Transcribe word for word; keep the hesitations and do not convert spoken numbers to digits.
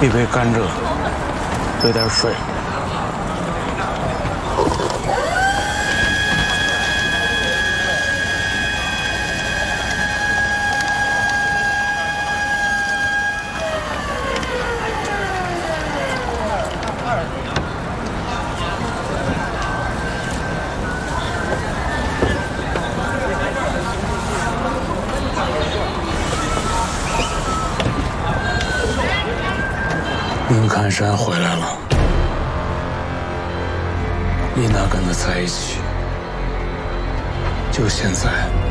一杯甘蔗，兑点水。宁看山回来了，丽娜跟他在一起，就现在。